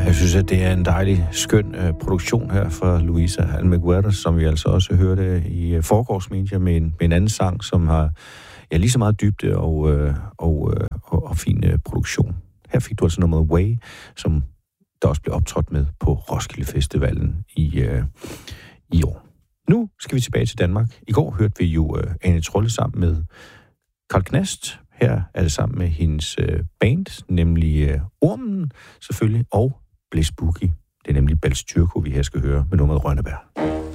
Jeg synes, at det er en dejlig, skøn produktion her fra Luisa Almaguer, som vi altså også hørte i forgårsmedier med en anden sang, som har lige så meget dybde og fin produktion. Her fik du altså nummeret Way, som der også blev optrådt med på Roskilde Festivalen i år. Nu skal vi tilbage til Danmark. I går hørte vi jo Ane Trolle sammen med Carl Knast. Her er det sammen med hendes band, nemlig Ormen selvfølgelig, og Bliss Boogie. Det er nemlig Balstyrko, vi her skal høre med nummeret Rønnebær.